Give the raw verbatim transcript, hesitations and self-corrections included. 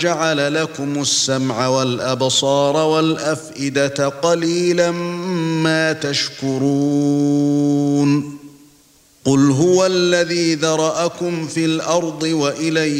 جعل لكم السمع والأبصار والأفئدة قليلا ما تشكرون قل هو الذي ذرأكم في الأرض وإليه